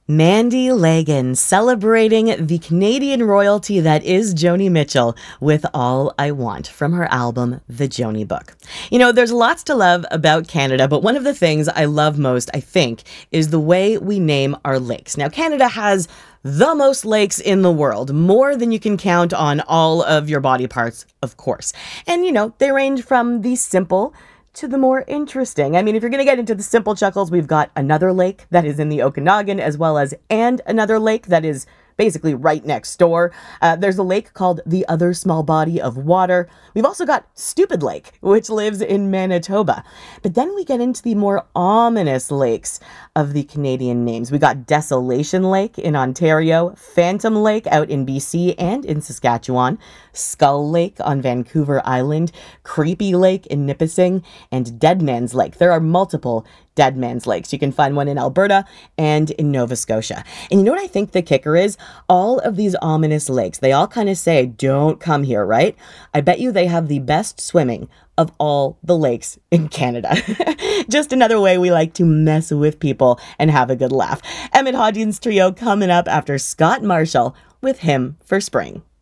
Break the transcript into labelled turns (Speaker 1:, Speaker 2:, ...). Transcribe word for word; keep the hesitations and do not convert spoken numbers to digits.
Speaker 1: Mandy Lagan celebrating the Canadian royalty that is Joni Mitchell with All I Want from her album, The Joni Book. You know, there's lots to love about Canada, but one of the things I love most, I think, is the way we name our lakes. Now, Canada has the most lakes in the world, more than you can count on all of your body parts, of course. And, you know, they range from the simple to the more interesting. I mean, if you're going to get into the simple chuckles, we've got another lake that is in the Okanagan, as well as and another lake that is basically right next door. Uh, there's a lake called the Other Small Body of Water. We've also got Stupid Lake, which lives in Manitoba. But then we get into the more ominous lakes of the Canadian names. We got Desolation Lake in Ontario, Phantom Lake out in B C and in Saskatchewan, Skull Lake on Vancouver Island, Creepy Lake in Nipissing, and Dead Man's Lake. There are multiple Dead Man's Lakes. You can find one in Alberta and in Nova Scotia. And you know what I think the kicker is? All of these ominous lakes, they all kind of say, don't come here, right? I bet you they have the best swimming of all the lakes in Canada. Just another way we like to mess with people and have a good laugh. Emmett Hodgins Trio coming up after Scott Marshall with Hymn for Spring.